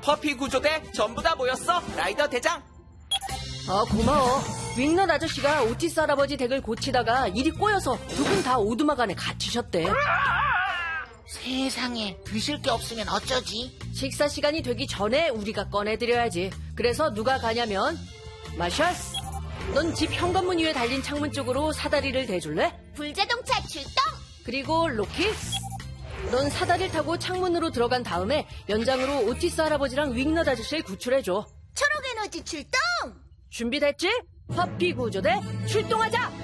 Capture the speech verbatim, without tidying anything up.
퍼피 구조대 전부 다 모였어, 라이더 대장. 아, 고마워. 윙넛 아저씨가 오티스 할아버지 덱을 고치다가 일이 꼬여서 두 분 다 오두막 안에 갇히셨대. 세상에, 드실 게 없으면 어쩌지? 식사 시간이 되기 전에 우리가 꺼내드려야지. 그래서 누가 가냐면 마샤스, 넌 집 현관문 위에 달린 창문 쪽으로 사다리를 대줄래? 불자동차 출동! 그리고 로키, 넌 사다리를 타고 창문으로 들어간 다음에 연장으로 오티스 할아버지랑 윙넛 아저씨를 구출해줘. 초록 에너지 출동! 준비됐지? 퍼피 구조대 출동하자!